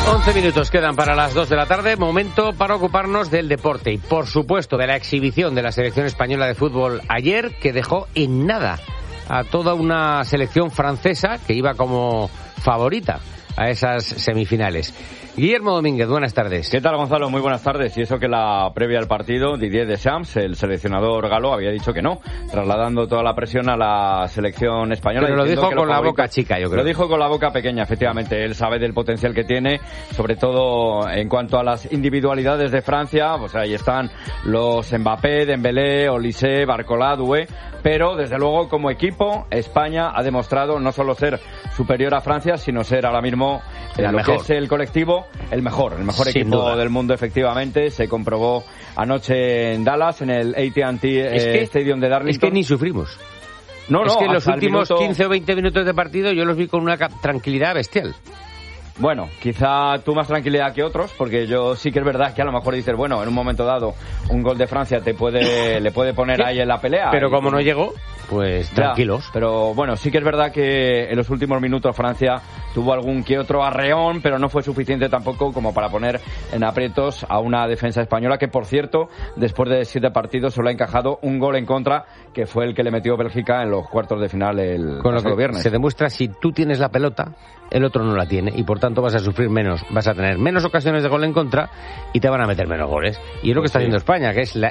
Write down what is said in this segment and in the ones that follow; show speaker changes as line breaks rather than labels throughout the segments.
11 minutos quedan para las 2 de la tarde, momento para ocuparnos del deporte y, por supuesto, de la exhibición de la selección española de fútbol ayer, que dejó en nada a toda una selección francesa que iba como favorita a esas semifinales. Guillermo Domínguez, buenas tardes.
¿Qué tal, Gonzalo? Muy buenas tardes. Y eso que la previa al partido, Didier Deschamps, el seleccionador galo, había dicho que no, trasladando toda la presión a la selección española.
Pero lo dijo con la boca chica, yo creo.
Lo dijo con la boca pequeña, efectivamente. Él sabe del potencial que tiene, sobre todo en cuanto a las individualidades de Francia. Pues ahí están los Mbappé, Dembélé, Olise, Barcola, Doué. Pero, desde luego, como equipo, España ha demostrado no solo ser superior a Francia, sino ser ahora mismo lo que es el colectivo, el mejor equipo del mundo, efectivamente. Se comprobó anoche en Dallas, en el AT&T Stadium de Darlington.
Es que ni sufrimos. No, es que en los últimos 15 o 20 minutos de partido yo los vi con una tranquilidad bestial.
Bueno, quizá tú más tranquilidad que otros, porque yo sí que es verdad que a lo mejor dices, bueno, en un momento dado un gol de Francia le puede poner ahí en la pelea.
Pero como no llegó, pues tranquilos.
Ya, pero bueno, sí que es verdad que en los últimos minutos Francia tuvo algún que otro arreón, pero no fue suficiente tampoco como para poner en aprietos a una defensa española que, por cierto, después de 7 partidos solo ha encajado un gol en contra, que fue el que le metió Bélgica en los cuartos de final el pasado viernes.
Se demuestra, si tú tienes la pelota, el otro no la tiene, y por tanto vas a sufrir menos, vas a tener menos ocasiones de gol en contra y te van a meter menos goles. Y es lo que está haciendo España, que es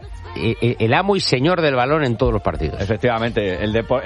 el amo y señor del balón en todos los partidos.
Efectivamente,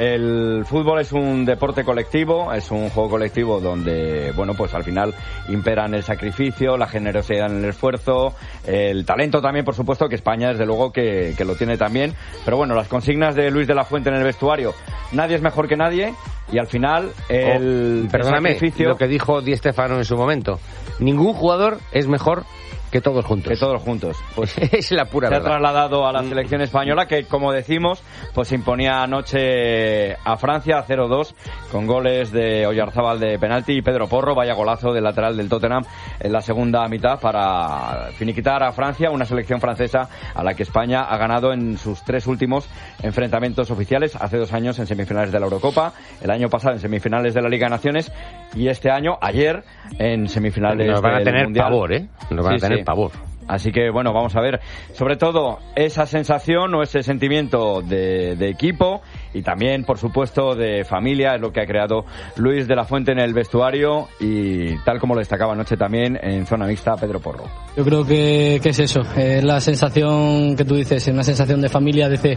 el fútbol es un deporte colectivo, es un juego colectivo donde, bueno, pues al final imperan el sacrificio, la generosidad en el esfuerzo, el talento también, por supuesto, que España desde luego que lo tiene también. Pero bueno, las consignas de Luis de la Fuente en el vestuario: nadie es mejor que nadie. Y al final,
perdóname, lo que dijo Di Stéfano en su momento: ningún jugador es mejor que todos juntos.
Que todos juntos. Pues
es la pura verdad.
Se ha trasladado a la selección española, que, como decimos, pues imponía anoche a Francia 0-2 con goles de Oyarzábal de penalti y Pedro Porro, vaya golazo del lateral del Tottenham en la segunda mitad para finiquitar a Francia, una selección francesa a la que España ha ganado en sus 3 últimos enfrentamientos oficiales: hace 2 años en semifinales de la Eurocopa, el año pasado en semifinales de la Liga de Naciones y este año, ayer, en semifinales del Mundial.
Nos van a tener pavor, ¿eh? Nos van a tener pavor.
Así que, bueno, vamos a ver, sobre todo, esa sensación o ese sentimiento de equipo y también, por supuesto, de familia, es lo que ha creado Luis de la Fuente en el vestuario, y tal como lo destacaba anoche también en zona mixta Pedro Porro.
Yo creo que es eso, es la sensación que tú dices, una sensación de familia desde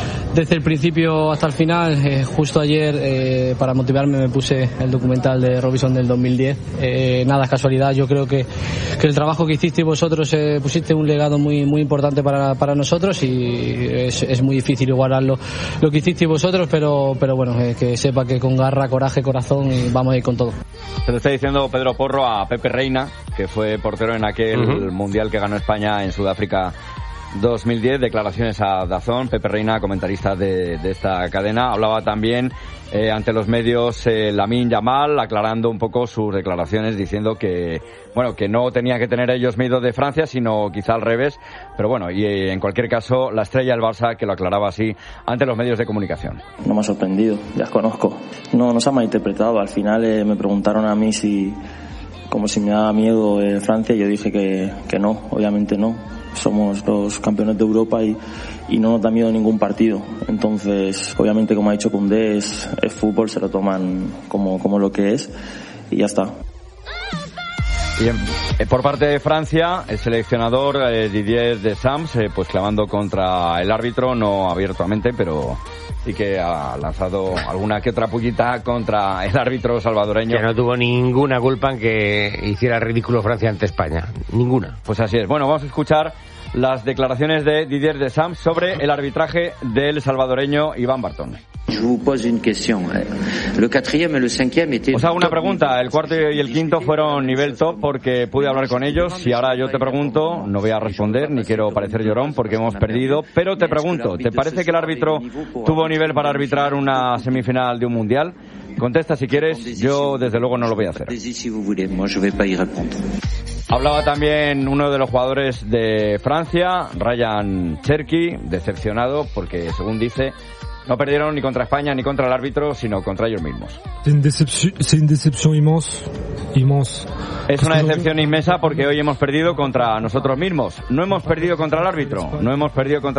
el principio hasta el final. Justo ayer, para motivarme, me puse el documental de Robinson del 2010. Nada es casualidad, yo creo que el trabajo que hicisteis vosotros, pusiste un legado muy muy importante para nosotros, y es muy difícil igualar lo que hicisteis vosotros, pero bueno, que sepa que con garra, coraje, corazón, y vamos a ir con todo.
Se lo está diciendo Pedro Porro a Pepe Reina, que fue portero en aquel mundial que ganó España en Sudáfrica 2010. Declaraciones a DAZN. Pepe Reina, comentarista de esta cadena, hablaba también ante los medios Lamine Yamal, aclarando un poco sus declaraciones, diciendo que, bueno, que no tenía que tener ellos miedo de Francia, sino quizá al revés. Pero bueno, y en cualquier caso, la estrella del Barça, que lo aclaraba así ante los medios de comunicación.
No me ha sorprendido, ya os conozco. No se ha malinterpretado. Al final me preguntaron a mí como si me daba miedo Francia, y yo dije que no, obviamente no. Somos los campeones de Europa y no nos da miedo ningún partido. Entonces, obviamente, como ha dicho Koundé, es fútbol, se lo toman como lo que es, y ya está.
Bien, por parte de Francia, el seleccionador Didier Deschamps, pues clamando contra el árbitro, no abiertamente, pero sí que ha lanzado alguna que otra pullita contra el árbitro salvadoreño.
Que no tuvo ninguna culpa en que hiciera ridículo Francia ante España. Ninguna.
Pues así es. Bueno, vamos a escuchar las declaraciones de Didier Deschamps sobre el arbitraje del salvadoreño Iván Bartón. Os hago una pregunta. El cuarto y el quinto fueron nivel top porque pude hablar con ellos, y ahora yo te pregunto, no voy a responder ni quiero parecer llorón porque hemos perdido, pero te pregunto, ¿te parece que el árbitro tuvo nivel para arbitrar una semifinal de un mundial? Contesta si quieres, yo desde luego no lo voy a hacer. Hablaba también uno de los jugadores de Francia, Ryan Cherki, decepcionado porque, según dice, No perdieron ni contra España ni contra el árbitro, sino contra ellos mismos.
C'est une déception immense.
Es una decepción inmensa porque hoy hemos perdido contra nosotros mismos. No hemos perdido contra el árbitro, no hemos perdido contra